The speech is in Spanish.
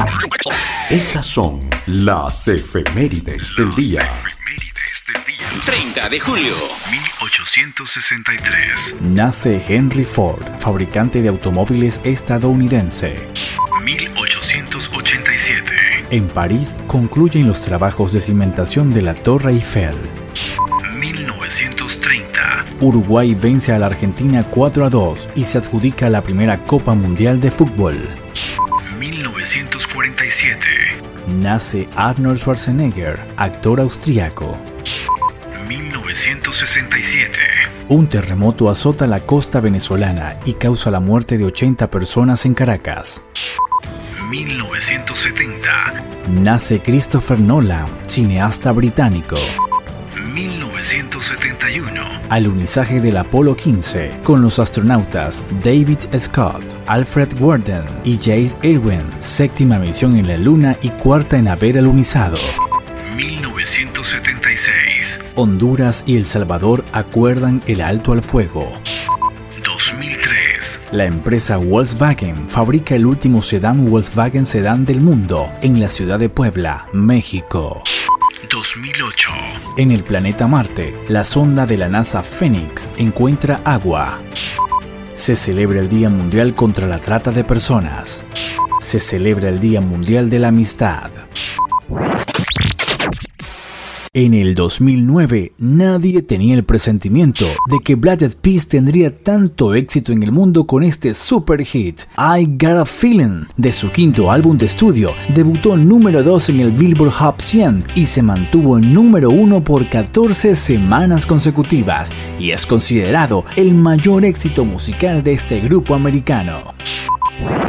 Estas son las efemérides del día. 30 de julio 1863. Nace Henry Ford, fabricante de automóviles estadounidense. 1887. En París concluyen los trabajos de cimentación de la Torre Eiffel. 1930. Uruguay vence a la Argentina 4-2 y se adjudica la primera Copa Mundial de Fútbol. 1947. Nace Arnold Schwarzenegger, actor austríaco. 1967. Un terremoto azota la costa venezolana y causa la muerte de 80 personas en Caracas. 1970. Nace Christopher Nolan, cineasta británico. 1971. Alunizaje del Apolo 15 con los astronautas David Scott, Alfred Worden y Chase Irwin, séptima misión en la Luna y cuarta en haber alunizado. 1976. Honduras y El Salvador acuerdan el alto al fuego. 2003. La empresa Volkswagen fabrica el último sedán Volkswagen Sedán del mundo en la ciudad de Puebla, México. 2008. En el planeta Marte, la sonda de la NASA Phoenix encuentra agua. Se celebra el Día Mundial contra la Trata de Personas. Se celebra el Día Mundial de la Amistad. En el 2009, nadie tenía el presentimiento de que Black Eyed Peas tendría tanto éxito en el mundo con este super hit, I Got a Feeling, de su quinto álbum de estudio. Debutó número 2 en el Billboard Hot 100 y se mantuvo en número 1 por 14 semanas consecutivas, y es considerado el mayor éxito musical de este grupo americano.